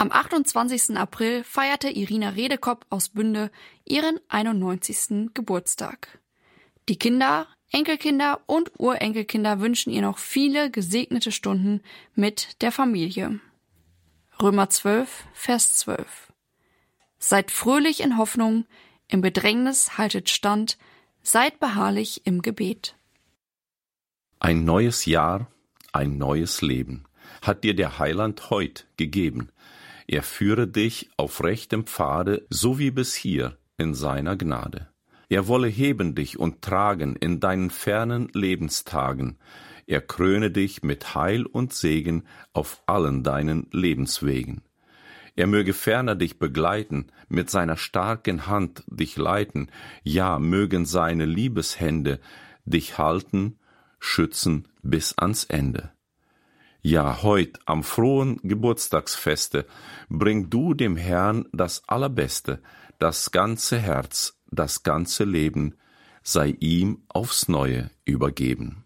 Am 28. April feierte Irina Redekop aus Bünde ihren 91. Geburtstag. Die Kinder, Enkelkinder und Urenkelkinder wünschen ihr noch viele gesegnete Stunden mit der Familie. Römer 12, Vers 12. Seid fröhlich in Hoffnung, im Bedrängnis haltet stand, seid beharrlich im Gebet. Ein neues Jahr, ein neues Leben hat dir der Heiland heut gegeben. Er führe dich auf rechtem Pfade, so wie bis hier in seiner Gnade. Er wolle heben dich und tragen in deinen fernen Lebenstagen. Er kröne dich mit Heil und Segen auf allen deinen Lebenswegen. Er möge ferner dich begleiten, mit seiner starken Hand dich leiten, ja, mögen seine Liebeshände dich halten, schützen bis ans Ende. Ja, heut am frohen Geburtstagsfeste bring du dem Herrn das Allerbeste, das ganze Herz, das ganze Leben sei ihm aufs Neue übergeben.